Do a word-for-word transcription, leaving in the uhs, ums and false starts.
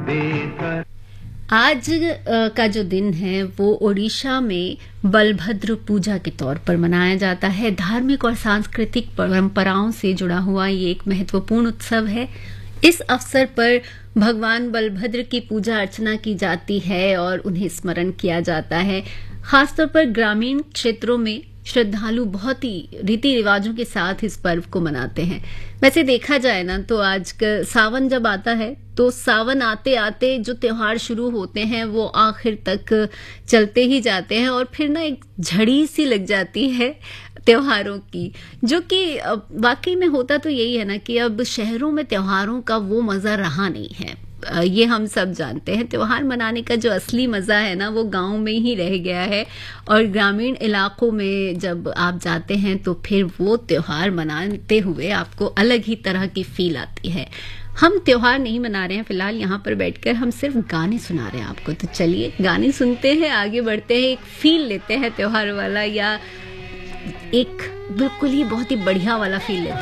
Baker. आज का जो दिन है वो ओडिशा में बलभद्र पूजा के तौर पर मनाया जाता है। धार्मिक और सांस्कृतिक परंपराओं से जुड़ा हुआ ये एक महत्वपूर्ण उत्सव है। इस अवसर पर भगवान बलभद्र की पूजा अर्चना की जाती है और उन्हें स्मरण किया जाता है। खासतौर पर ग्रामीण क्षेत्रों में श्रद्धालु बहुत ही रीति रिवाजों के साथ इस पर्व को मनाते हैं। वैसे देखा जाए ना तो आज सावन जब आता है तो सावन आते आते जो त्योहार शुरू होते हैं वो आखिर तक चलते ही जाते हैं और फिर ना एक झड़ी सी लग जाती है त्योहारों की, जो कि वाकई में होता तो यही है ना कि अब शहरों में त्योहारों का वो मजा रहा नहीं है। ये हम सब जानते हैं। त्योहार मनाने का जो असली मज़ा है ना वो गांव में ही रह गया है और ग्रामीण इलाकों में जब आप जाते हैं तो फिर वो त्योहार मनाते हुए आपको अलग ही तरह की फील आती है। हम त्योहार नहीं मना रहे हैं फिलहाल, यहाँ पर बैठकर हम सिर्फ गाने सुना रहे हैं आपको। तो चलिए गाने सुनते हैं, आगे बढ़ते हैं, एक फील लेते हैं त्योहार वाला, या एक बिल्कुल ही बहुत ही बढ़िया वाला फील लेते हैं।